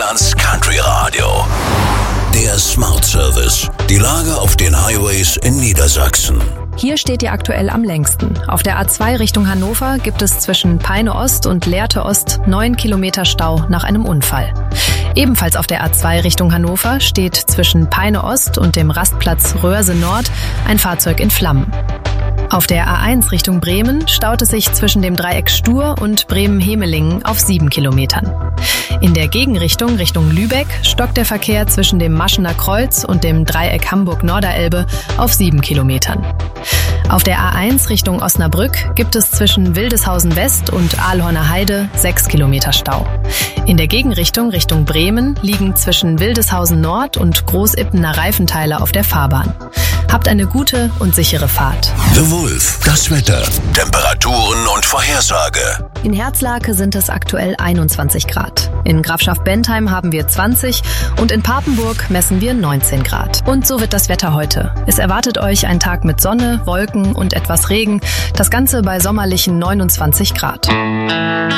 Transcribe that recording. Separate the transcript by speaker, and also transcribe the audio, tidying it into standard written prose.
Speaker 1: Rheinland-Pfalz Country Radio. Der Smart Service. Die Lage auf den Highways in Niedersachsen.
Speaker 2: Hier steht ihr aktuell am längsten. Auf der A2 Richtung Hannover gibt es zwischen Peine Ost und Lehrte Ost 9 Kilometer Stau nach einem Unfall. Ebenfalls auf der A2 Richtung Hannover steht zwischen Peine Ost und dem Rastplatz Röhrse Nord ein Fahrzeug in Flammen. Auf der A1 Richtung Bremen staut es sich zwischen dem Dreieck Stur und Bremen-Hemelingen auf 7 Kilometern. In der Gegenrichtung Richtung Lübeck stockt der Verkehr zwischen dem Maschener Kreuz und dem Dreieck Hamburg-Norderelbe auf 7 Kilometern. Auf der A1 Richtung Osnabrück gibt es zwischen Wildeshausen West und Aalhorner Heide 6 Kilometer Stau. In der Gegenrichtung Richtung Bremen liegen zwischen Wildeshausen Nord und Großippener Reifenteile auf der Fahrbahn. Habt eine gute und sichere Fahrt.
Speaker 1: The Wolf, das Wetter, Temperaturen und Vorhersage.
Speaker 2: In Herzlake sind es aktuell 21 Grad. In Grafschaft Bentheim haben wir 20 und in Papenburg messen wir 19 Grad. Und so wird das Wetter heute. Es erwartet euch ein Tag mit Sonne, Wolken und etwas Regen. Das Ganze bei sommerlichen 29 Grad.